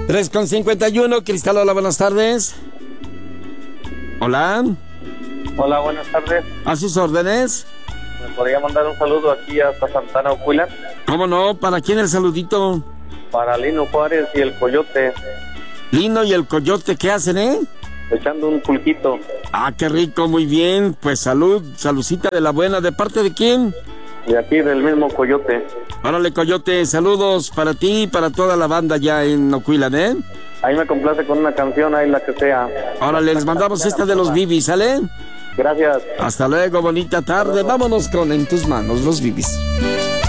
3:51, Cristal, hola, buenas tardes. Hola. Hola, buenas tardes. ¿A sus órdenes? ¿Me podría mandar un saludo aquí hasta Santana Ocuila? ¿Cómo no? ¿Para quién el saludito? Para Lino Juárez y el Coyote. Lino y el Coyote, ¿qué hacen, Echando un pulquito. Ah, qué rico, muy bien. Pues salud, saludcita de la buena. ¿De parte de quién? Y aquí del mismo Coyote. Órale, Coyote, saludos para ti y para toda la banda ya en Ocuilan, Ahí me complace con una canción, ahí la que sea. Órale, les mandamos esta de los Bibis, ¿sale? Gracias. Hasta luego, bonita tarde. Vámonos con En tus manos, los Bibis.